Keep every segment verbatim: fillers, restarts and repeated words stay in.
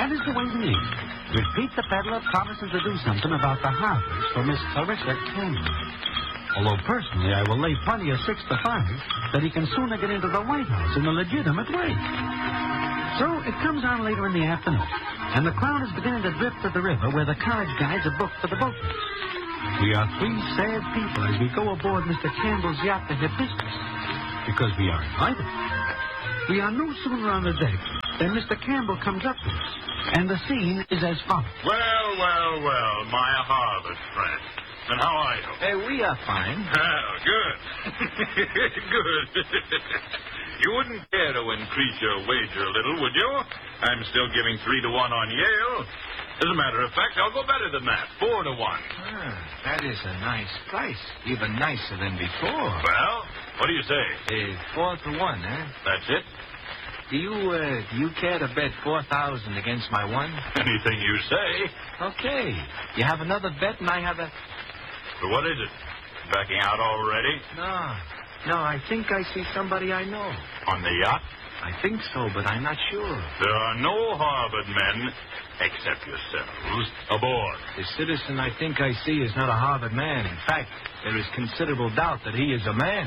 that is the way we live. With Pete the peddler promising to do something about the harvest for Miss Clarissa Campbell. Although personally I will lay plenty of six to five that he can sooner get into the White House in a legitimate way. So it comes on later in the afternoon, and the crowd is beginning to drift to the river where the college guides are booked for the boat race. We are three sad people as we go aboard Mister Campbell's yacht to hit business, because we are invited. We are no sooner on the deck than Mister Campbell comes up to us, and the scene is as follows. Well, well, well, my harvest friend. And how are you? Hey, we are fine. Oh, good. Good. You wouldn't care to increase your wager a little, would you? I'm still giving three to one on Yale. As a matter of fact, I'll go better than that. Four to one. Ah, that is a nice price. Even nicer than before. Well, what do you say? Uh, four to one, eh? That's it? Do you, uh, do you care to bet four thousand against my one? Anything you say. Okay. You have another bet and I have a... But what is it? Backing out already? No. No, I think I see somebody I know. On the yacht? I think so, but I'm not sure. There are no Harvard men, except yourselves, aboard. The citizen I think I see is not a Harvard man. In fact, there is considerable doubt that he is a man.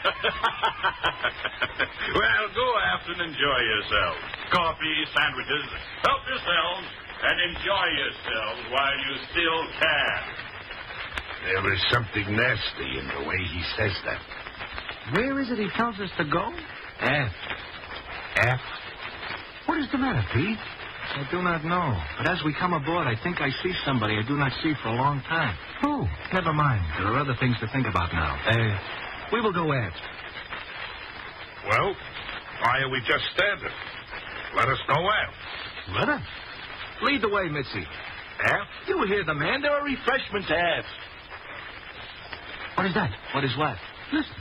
Well, go after and enjoy yourselves. Coffee, sandwiches. Help yourselves and enjoy yourselves while you still can. There is something nasty in the way he says that. Where is it he tells us to go? F. F? What is the matter, Pete? I do not know. But as we come aboard, I think I see somebody I do not see for a long time. Who? Never mind. There are other things to think about now. Uh, we will go aft. Well, why are we just standing? Let us go aft. Let us. Lead the way, Mitzi. Aft? You hear the man. There are refreshments aft. What is that? What is what? Listen.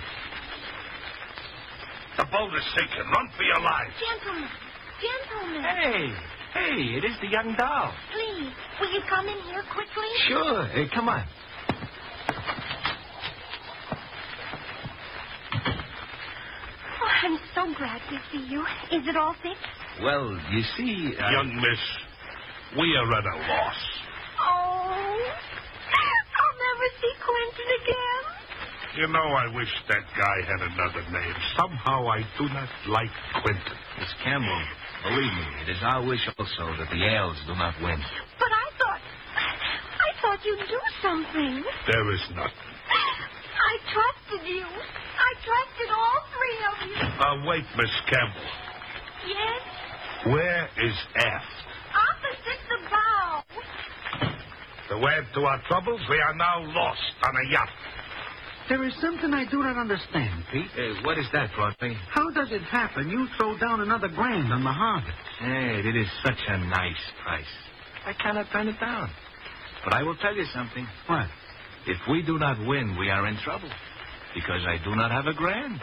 The boat is sinking. Run for your lives. Gentlemen, gentlemen. Hey, hey, it is the young doll. Please, will you come in here quickly? Sure. Hey, come on. Oh, I'm so glad to see you. Is it all fixed? Well, you see... Uh... Young miss, we are at a loss. Oh, I'll never see Quentin again. You know, I wish that guy had another name. Somehow I do not like Quentin. Miss Campbell, believe me, it is our wish also that the Yales do not win. But I thought... I thought you'd do something. There is nothing. I trusted you. I trusted all three of you. Uh, wait, Miss Campbell. Yes? Where is aft? Opposite the bow. To add to our troubles, we are now lost on a yacht. There is something I do not understand, Pete. Uh, what is that, Broadway? How does it happen you throw down another grand on the harvest? Hey, it is such a nice price. I cannot turn it down. But I will tell you something. What? If we do not win, we are in trouble. Because I do not have a grand.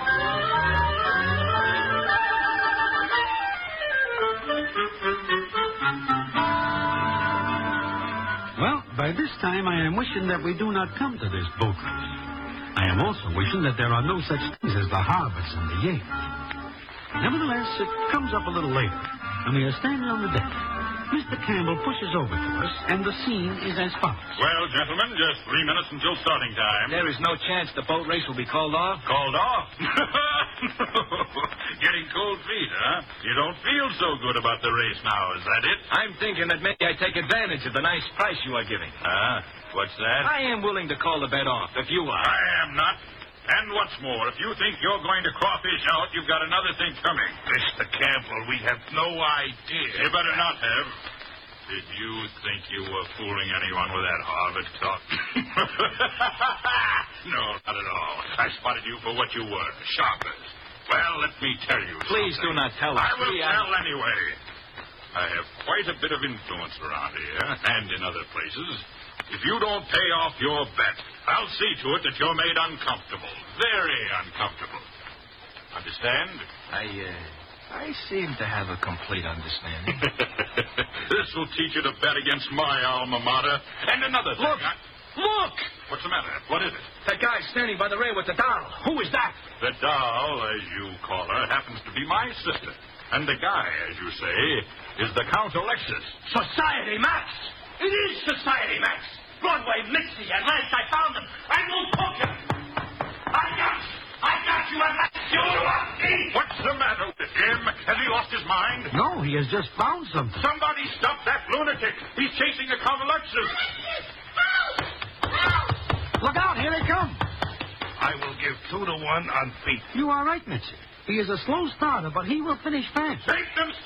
Well, by this time I am wishing that we do not come to this boat race. I am also wishing that there are no such things as the Harvards and the Yales. Nevertheless, it comes up a little later, and we are standing on the deck. Mister Campbell pushes over to us, and the scene is as follows. Well, gentlemen, just three minutes until starting time. There is no chance the boat race will be called off? Called off? Getting cold feet, huh? You don't feel so good about the race now, is that it? I'm thinking that maybe I take advantage of the nice price you are giving. Ah, what's that? I am willing to call the bet off, if you are. I am not. And what's more, if you think you're going to crawfish out, you've got another thing coming. Mister Campbell, we have no idea. You better not have. Did you think you were fooling anyone with that Harvard talk? No, not at all. I spotted you for what you were, sharpers. Well, let me tell you Please something. do not tell us. I will We tell are... anyway. I have quite a bit of influence around here and in other places. If you don't pay off your bet, I'll see to it that you're made uncomfortable. Very uncomfortable. Understand? I, uh, I seem to have a complete understanding. This will teach you to bet against my alma mater. And another thing. Look! I... Look! What's the matter? What is it? That guy standing by the rail with the doll. Who is that? The doll, as you call her, happens to be my sister. And the guy, as you say, is the Count Alexis. Society Max! It is Society Max! Broadway, Mitzi, at last I found him. I will poke him. I got I got you at last. You lucky! What's the matter with him? Has he lost his mind? No, he has just found something. Somebody stop that lunatic. He's chasing the Count Alexis. Look out, here they come. I will give two to one on feet. You are right, Mitzi. He is a slow starter, but he will finish fast. Take them